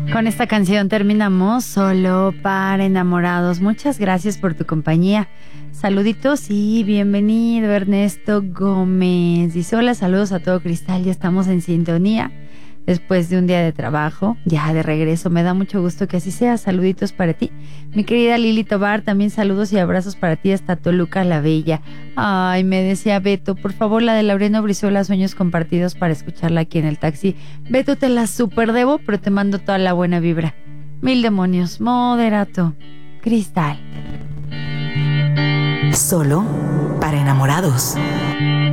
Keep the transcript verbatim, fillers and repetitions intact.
Con esta canción terminamos Solo para Enamorados. Muchas gracias por tu compañía. Saluditos y bienvenido Ernesto Gómez. Dice hola, saludos a todo Cristal, ya estamos en sintonía después de un día de trabajo, ya de regreso. Me da mucho gusto que así sea. Saluditos para ti. Mi querida Lili Tobar, también saludos y abrazos para ti hasta Toluca la Bella. Ay, me decía Beto, por favor la de Laureano Brizuela, Sueños Compartidos, para escucharla aquí en el taxi. Beto, te la super debo, pero te mando toda la buena vibra. Mil demonios, moderato, Cristal. Solo para enamorados.